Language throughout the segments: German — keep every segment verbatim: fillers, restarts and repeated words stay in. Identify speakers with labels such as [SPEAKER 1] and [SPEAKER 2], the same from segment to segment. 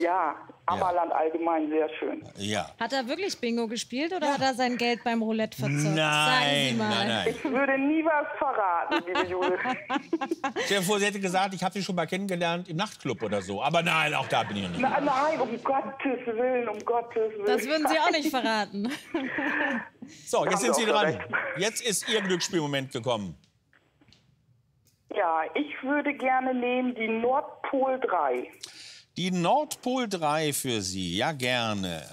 [SPEAKER 1] Ja, Ammerland allgemein sehr schön.
[SPEAKER 2] Ja.
[SPEAKER 3] Hat er wirklich Bingo gespielt oder ja. hat er sein Geld beim Roulette verzockt?
[SPEAKER 2] Nein,
[SPEAKER 3] Sagen Sie mal.
[SPEAKER 2] nein, nein.
[SPEAKER 1] Ich würde nie was verraten, liebe Jule.
[SPEAKER 2] Stell dir vor, sie hätte gesagt, ich habe sie schon mal kennengelernt im Nachtclub oder so. Aber nein, auch da bin ich noch nicht.
[SPEAKER 1] Na, nein, um Gottes Willen, um Gottes Willen.
[SPEAKER 3] Das würden Sie auch nicht verraten.
[SPEAKER 2] So, jetzt sind Sie dran.
[SPEAKER 1] Recht.
[SPEAKER 2] Jetzt ist Ihr Glücksspielmoment gekommen.
[SPEAKER 1] Ja, ich würde gerne nehmen die Nordpol drei.
[SPEAKER 2] Die Nordpol drei für Sie, ja gerne.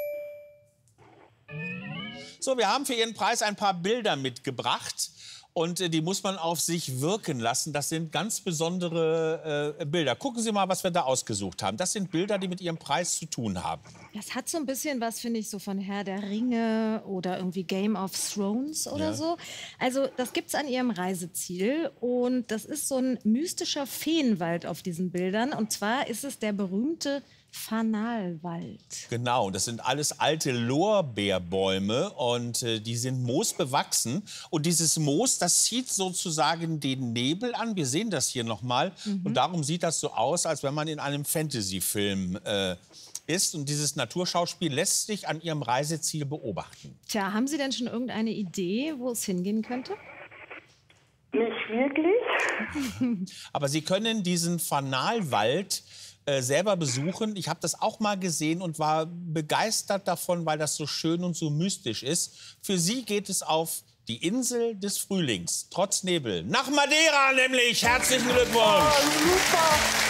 [SPEAKER 2] So, wir haben für Ihren Preis ein paar Bilder mitgebracht. Und äh, die muss man auf sich wirken lassen. Das sind ganz besondere äh, Bilder. Gucken Sie mal, was wir da ausgesucht haben. Das sind Bilder, die mit Ihrem Preis zu tun haben.
[SPEAKER 3] Das hat so ein bisschen was, finde ich, so von Herr der Ringe oder irgendwie Game of Thrones oder
[SPEAKER 2] Ja.
[SPEAKER 3] so. Also das gibt's an Ihrem Reiseziel. Und das ist so ein mystischer Feenwald auf diesen Bildern. Und zwar ist es der berühmte Fanalwald.
[SPEAKER 2] Genau, das sind alles alte Lorbeerbäume und äh, die sind moosbewachsen. Und dieses Moos, das zieht sozusagen den Nebel an. Wir sehen das hier noch mal. Mhm. Und darum sieht das so aus, als wenn man in einem Fantasy-Film äh, ist. Und dieses Naturschauspiel lässt sich an Ihrem Reiseziel beobachten.
[SPEAKER 3] Tja, haben Sie denn schon irgendeine Idee, wo es hingehen könnte?
[SPEAKER 1] Nicht wirklich?
[SPEAKER 2] Aber Sie können diesen Fanalwald äh, selber besuchen. Ich habe das auch mal gesehen und war begeistert davon, weil das so schön und so mystisch ist. Für Sie geht es auf die Insel des Frühlings, trotz Nebel. Nach Madeira nämlich. Herzlichen Glückwunsch.
[SPEAKER 1] Oh, super.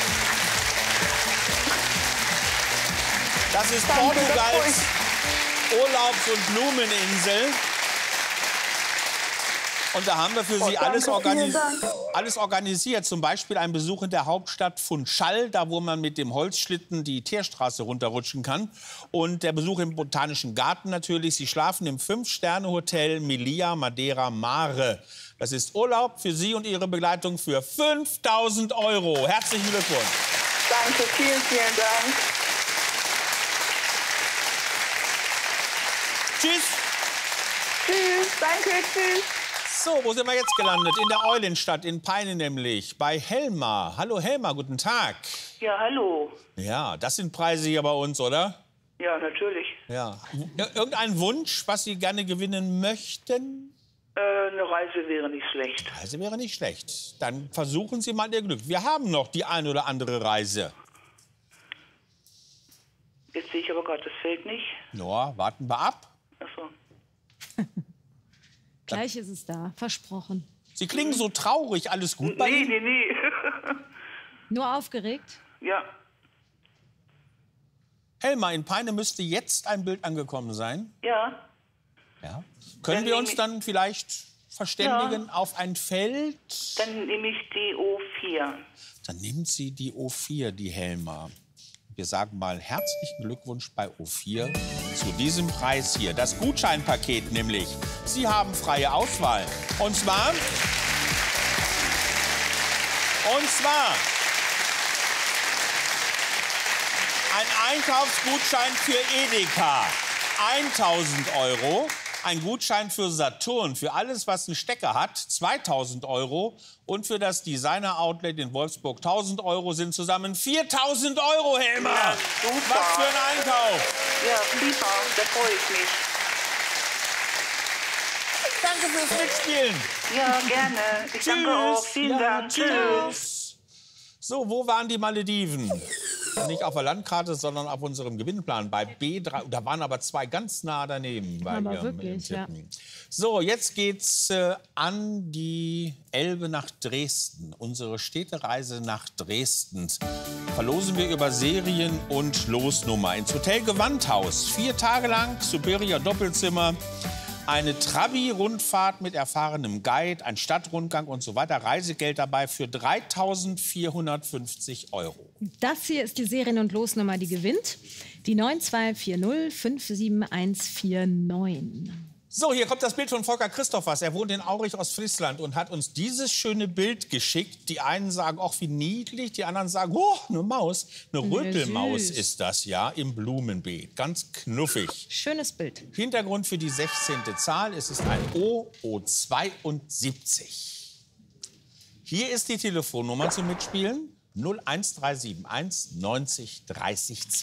[SPEAKER 2] Das ist
[SPEAKER 1] Danke, das
[SPEAKER 2] Portugals Urlaubs- und Blumeninsel. Und da haben wir für
[SPEAKER 1] Oh,
[SPEAKER 2] Sie
[SPEAKER 1] danke,
[SPEAKER 2] alles, organis
[SPEAKER 1] vielen Dank.
[SPEAKER 2] alles organisiert. Zum Beispiel ein Besuch in der Hauptstadt Funchal, da wo man mit dem Holzschlitten die Teerstraße runterrutschen kann. Und der Besuch im Botanischen Garten natürlich. Sie schlafen im Fünf-Sterne-Hotel Melia Madeira Mare. Das ist Urlaub für Sie und Ihre Begleitung für fünftausend Euro. Herzlichen Glückwunsch.
[SPEAKER 1] Danke, vielen, vielen Dank.
[SPEAKER 2] Tschüss.
[SPEAKER 1] Tschüss, danke, tschüss.
[SPEAKER 2] So, wo sind wir jetzt gelandet? In der Eulenstadt, in Peine nämlich, bei Helma. Hallo Helma, guten Tag.
[SPEAKER 4] Ja, hallo.
[SPEAKER 2] Ja, das sind Preise hier bei uns, oder?
[SPEAKER 4] Ja, natürlich.
[SPEAKER 2] Ja. Ir irgendein Wunsch, was Sie gerne gewinnen möchten?
[SPEAKER 4] Äh, eine Reise wäre nicht schlecht.
[SPEAKER 2] Reise wäre nicht schlecht. Dann versuchen Sie mal Ihr Glück. Wir haben noch die ein oder andere Reise.
[SPEAKER 4] Jetzt sehe ich aber gerade das Feld nicht.
[SPEAKER 2] Ja, warten wir ab.
[SPEAKER 4] Ach so.
[SPEAKER 3] Gleich ist es da, versprochen.
[SPEAKER 2] Sie klingen so traurig. Alles gut bei
[SPEAKER 4] Nee,
[SPEAKER 2] Ihnen?
[SPEAKER 4] nee, nee.
[SPEAKER 3] Nur aufgeregt?
[SPEAKER 4] Ja.
[SPEAKER 2] Helma, in Peine müsste jetzt ein Bild angekommen sein.
[SPEAKER 4] Ja.
[SPEAKER 2] Ja. Können
[SPEAKER 4] Dann
[SPEAKER 2] wir
[SPEAKER 4] nehme
[SPEAKER 2] uns
[SPEAKER 4] ich-
[SPEAKER 2] dann vielleicht verständigen auf ein Feld?
[SPEAKER 4] Dann nehme ich die O vier.
[SPEAKER 2] Dann nimmt sie die O vier, die Helma. Wir sagen mal herzlichen Glückwunsch bei O vier zu diesem Preis hier. Das Gutscheinpaket nämlich. Sie haben freie Auswahl. Und zwar... Und zwar... Ein Einkaufsgutschein für Edeka. tausend Euro. Ein Gutschein für Saturn, für alles, was einen Stecker hat, zweitausend Euro. Und für das Designer-Outlet in Wolfsburg tausend Euro sind zusammen viertausend Euro, Helma.
[SPEAKER 4] Ja, super.
[SPEAKER 2] Was für ein Einkauf.
[SPEAKER 4] Ja, prima. Da freue ich mich.
[SPEAKER 2] Danke fürs Mitspielen.
[SPEAKER 4] Ja, gerne. Ich danke auch. Vielen
[SPEAKER 2] Ja,
[SPEAKER 4] Dank.
[SPEAKER 2] tschüss. So, wo waren die Malediven? Nicht auf der Landkarte, sondern auf unserem Gewinnplan bei B drei. Da waren aber zwei ganz nah daneben. Bei
[SPEAKER 3] Aber
[SPEAKER 2] ihrem
[SPEAKER 3] wirklich, ja.
[SPEAKER 2] Tippen. So, jetzt geht's äh, an die Elbe nach Dresden. Unsere Städtereise nach Dresden. Verlosen wir über Serien und Losnummer. Ins Hotel Gewandhaus. Vier Tage lang, Superior Doppelzimmer. Eine Trabi-Rundfahrt mit erfahrenem Guide, ein Stadtrundgang und so weiter. Reisegeld dabei für dreitausendvierhundertfünfzig Euro.
[SPEAKER 3] Das hier ist die Serien- und Losnummer, die gewinnt. Die neun zwei vier null fünf sieben eins vier neun.
[SPEAKER 2] So, hier kommt das Bild von Volker Christophers. Er wohnt in Aurich, Ostfriesland und hat uns dieses schöne Bild geschickt. Die einen sagen, ach, wie niedlich. Die anderen sagen, oh, eine Maus. Eine Rötelmaus
[SPEAKER 3] süß.
[SPEAKER 2] ist das, ja, im Blumenbeet. Ganz knuffig.
[SPEAKER 3] Schönes Bild.
[SPEAKER 2] Hintergrund für die sechzehnte Zahl. Es ist ein O O zweiundsiebzig. Hier ist die Telefonnummer zum Mitspielen. null eins drei sieben eins neunzig dreißig zehn.